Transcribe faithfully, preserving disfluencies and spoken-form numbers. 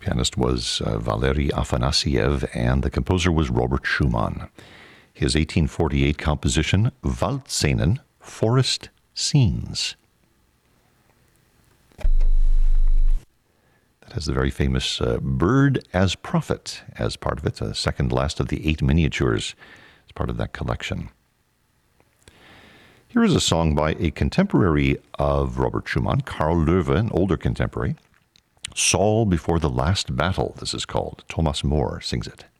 Pianist was uh, Valery Afanasiev, and the composer was Robert Schumann. His eighteen forty-eight composition, Waldszenen, Forest Scenes. That has the very famous uh, Bird as Prophet as part of it, the second last of the eight miniatures as part of that collection. Here is a song by a contemporary of Robert Schumann, Karl Löwe, an older contemporary. Saul Before the Last Battle, this is called. Thomas Moore sings it.